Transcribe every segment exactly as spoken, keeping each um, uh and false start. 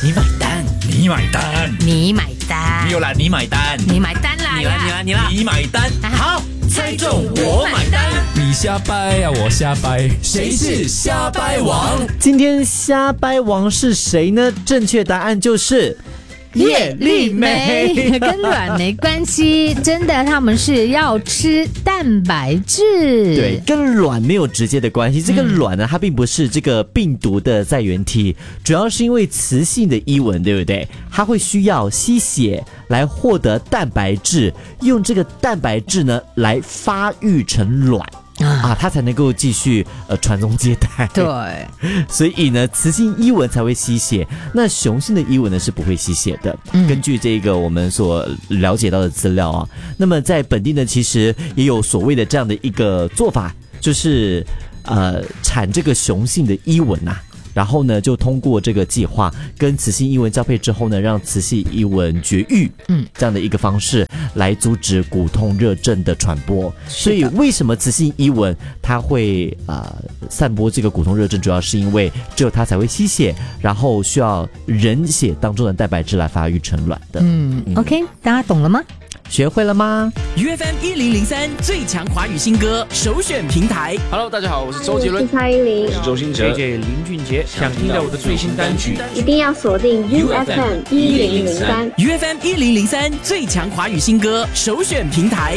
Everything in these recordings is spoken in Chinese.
你买单，你买单， 你买单， 没有啦，你买单， 你买单啦， 你啦，你啦，你啦，你买单，好，猜中我买单。 你瞎掰呀、啊，我瞎掰，谁是瞎掰王？ 今天瞎掰王是谁呢？正确答案就是叶丽梅。 跟卵没关系，真的他们是要吃蛋白质。 对，跟卵没有直接的关系。这个卵呢，它并不是这个病毒的载源体，主要是因为雌性的伊蚊，对不对？它会需要吸血来获得蛋白质，用这个蛋白质呢来发育成卵。啊，它才能够继续呃传宗接代。 对， 所以呢，雌性伊蚊才会吸血，那雄性的伊蚊呢是不会吸血的。嗯、根据这个我们所了解到的资料啊，那么在本地呢，其实也有所谓的这样的一个做法，就是呃产这个雄性的伊蚊啊。然后呢，就通过这个计划跟雌性伊蚊交配之后呢，让雌性伊蚊绝育，嗯，这样的一个方式来阻止骨痛热症的传播。所以为什么雌性伊蚊它会呃散播这个骨痛热症，主要是因为只有它才会吸血，然后需要人血当中的蛋白质来发育成卵的。 嗯, 嗯 ，OK， 大家懂了吗？ 学会了吗 ？U F M 一零零三最强华语新歌首选平台。 Hello， 大家好，我是周杰伦， 我是蔡依林， 我是周兴哲 ，J J 林俊杰。想听到我的最新单曲， 一定要锁定 U F M 一零零三。 U F M 一零零三最强华语新歌首选平台。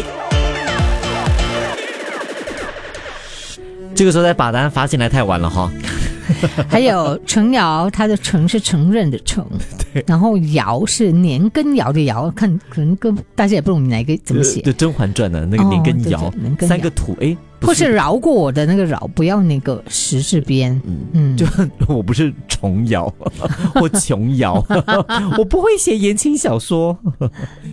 这个时候再把答案发进来太晚了哈。 还有程瑶，他的程是承认的承，然后瑶是年羹尧的尧，看可能跟大家也不懂哪个怎么写。 就《甄嬛传》的那个年羹尧， 哦、 三个土哎， 或是饶过我的那个饶，不要那个十字边。嗯嗯，就我不是琼瑶或琼瑶，我不会写言情小说。